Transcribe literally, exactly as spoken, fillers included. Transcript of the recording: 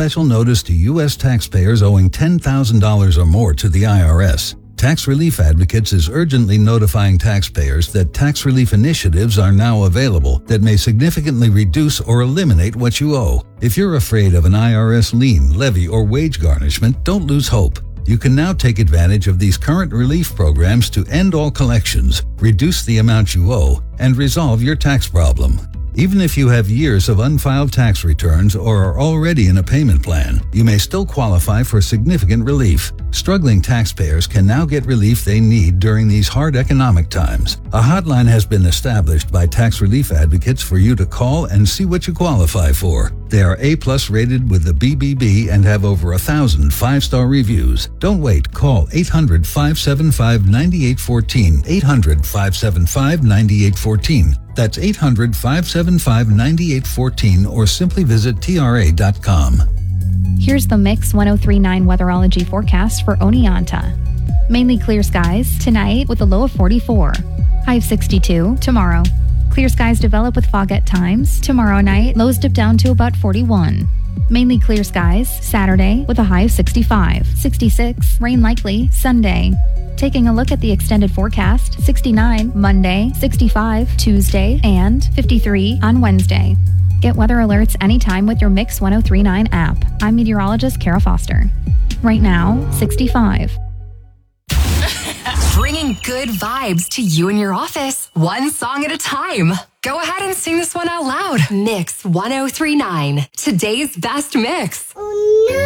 special notice to U S taxpayers owing ten thousand dollars or more to the I R S. Tax Relief Advocates is urgently notifying taxpayers that tax relief initiatives are now available that may significantly reduce or eliminate what you owe. If you're afraid of an I R S lien, levy, or wage garnishment, don't lose hope. You can now take advantage of these current relief programs to end all collections, reduce the amount you owe, and resolve your tax problem. Even if you have years of unfiled tax returns or are already in a payment plan, you may still qualify for significant relief. Struggling taxpayers can now get relief they need during these hard economic times. A hotline has been established by Tax Relief Advocates for you to call and see what you qualify for. They are A-plus rated with the B B B and have over a thousand five-star reviews. Don't wait. Call eight hundred, five seven five, nine eight one four, eight hundred, five seven five, nine eight one four. That's eight hundred, five seven five, nine eight one four, or simply visit T R A dot com. Here's the Mix ten thirty-nine weatherology forecast for Oneonta. Mainly clear skies tonight with a low of forty-four. High of sixty-two tomorrow. Clear skies develop with fog at times. Tomorrow night, lows dip down to about forty-one. Mainly clear skies Saturday with a high of sixty-five. sixty-six, rain likely Sunday. Taking a look at the extended forecast, sixty-nine Monday, sixty-five Tuesday, and fifty-three on Wednesday. Get weather alerts anytime with your Mix ten thirty-nine app. I'm meteorologist Kara Foster. Right now, sixty-five. Bringing good vibes to you and your office, one song at a time. Go ahead and sing this one out loud. Mix ten thirty-nine, today's best mix.